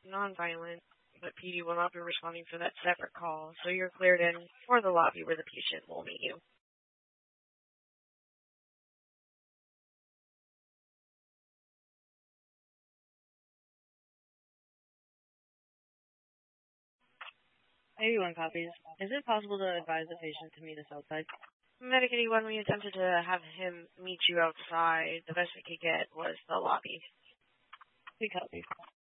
nonviolent, but PD will not be responding for that separate call, so you're cleared in for the lobby where the patient will meet you. Everyone copies. Is it possible to advise the patient to meet us outside? Medic 81, we attempted to have him meet you outside. The best we could get was the lobby. We copy.